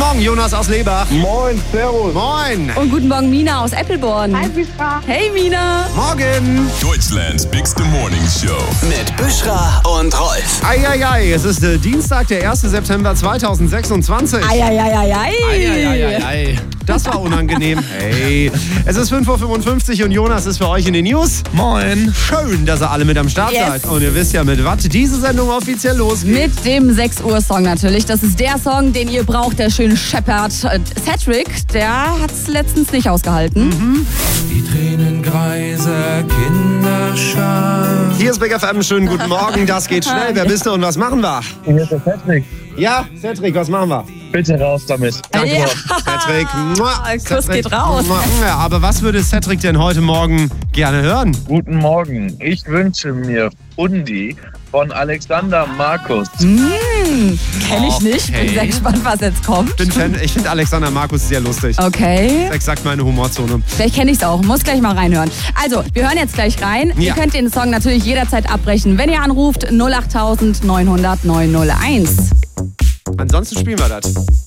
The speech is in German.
Morgen, Jonas aus Lebach. Moin, servus. Moin. Und guten Morgen, Mina aus Eppelborn. Hi, Büschra. Hey, Mina. Morgen. Deutschlands bigste Morning Show. Mit Büschra und Rolf. Eieiei, es ist Dienstag, der 1. September 2026. Eieiei. Das war unangenehm. Hey, es ist 5.55 Uhr und Jonas ist für euch in den News. Moin. Schön, dass ihr alle mit am Start Yes. seid. Und ihr wisst ja, mit was diese Sendung offiziell losgeht. Mit dem 6 Uhr Song natürlich. Das ist der Song, den ihr braucht, der schöne Shepherd. Cedric, der hat's letztens nicht ausgehalten. Die Tränengreise, Kinderschar. Hier ist Big FM, schönen guten Morgen. Das geht schnell. Wer bist du und was machen wir? Hier ist der Patrick. Ja, Cedric, was machen wir? Bitte raus damit. Danke, Ja. Cedric. Kuss geht raus. Ja, aber was würde Cedric denn heute Morgen gerne hören? Guten Morgen. Ich wünsche mir Fundi von Alexander Markus. Kenn ich nicht. Bin sehr gespannt, was jetzt kommt. Ich finde Alexander Markus sehr lustig. Okay. Das ist exakt meine Humorzone. Vielleicht kenne ich es auch. Muss gleich mal reinhören. Also, wir hören jetzt gleich rein. Ja. Ihr könnt den Song natürlich jederzeit abbrechen, wenn ihr anruft 08900 901. Ansonsten spielen wir das.